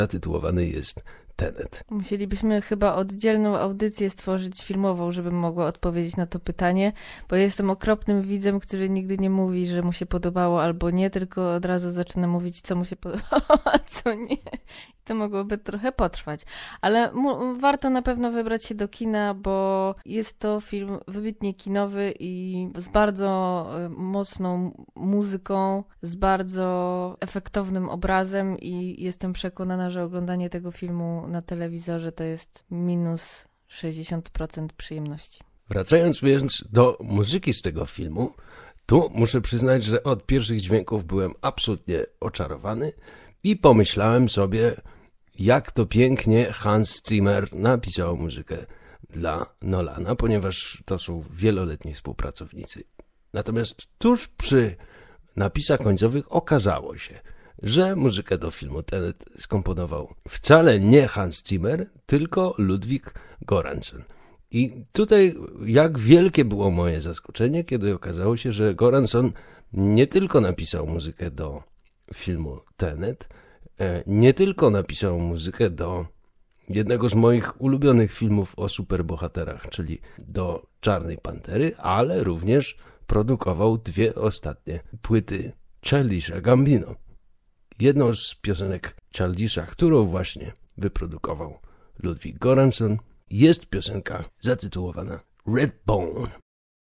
zatytułowany jest Tenet. Musielibyśmy chyba oddzielną audycję stworzyć filmową, żebym mogła odpowiedzieć na to pytanie, bo jestem okropnym widzem, który nigdy nie mówi, że mu się podobało albo nie, tylko od razu zaczyna mówić, co mu się podobało, a co nie. To mogłoby trochę potrwać. Ale warto na pewno wybrać się do kina, bo jest to film wybitnie kinowy i z bardzo mocną muzyką, z bardzo efektownym obrazem i jestem przekonana, że oglądanie tego filmu na telewizorze to jest minus 60% przyjemności. Wracając więc do muzyki z tego filmu, tu muszę przyznać, że od pierwszych dźwięków byłem absolutnie oczarowany i pomyślałem sobie, jak to pięknie Hans Zimmer napisał muzykę dla Nolana, ponieważ to są wieloletni współpracownicy. Natomiast tuż przy napisach końcowych okazało się, że muzykę do filmu Tenet skomponował wcale nie Hans Zimmer, tylko Ludwig Göransson. I tutaj jak wielkie było moje zaskoczenie, kiedy okazało się, że Göransson nie tylko napisał muzykę do filmu Tenet, nie tylko napisał muzykę do jednego z moich ulubionych filmów o superbohaterach, czyli do Czarnej Pantery, ale również produkował 2 ostatnie płyty Childisha Gambino. Jedną z piosenek Childisha, którą właśnie wyprodukował Ludwig Göransson, jest piosenka zatytułowana Red Bone.